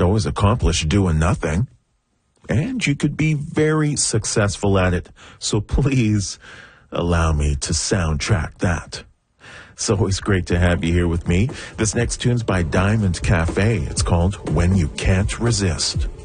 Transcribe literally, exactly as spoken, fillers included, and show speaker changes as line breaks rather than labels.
could always accomplish doing nothing. And you could be very successful at it. So please allow me to soundtrack that. It's always great to have you here with me. This next tune's by Diamond Cafe. It's called When You Can't Resist.